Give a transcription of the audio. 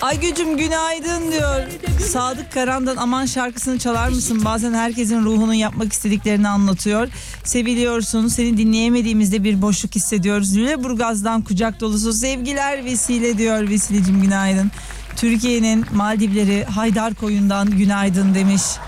Aygücüm günaydın diyor. Sadık Karan'dan Aman şarkısını çalar mısın? Bazen herkesin ruhunun yapmak istediklerini anlatıyor. Seviliyorsun. Seni dinleyemediğimizde bir boşluk hissediyoruz. Lüleburgaz'dan kucak dolusu sevgiler Vesile diyor. Vesilecim günaydın. Türkiye'nin Maldivleri Haydarkoyun'dan günaydın demiş.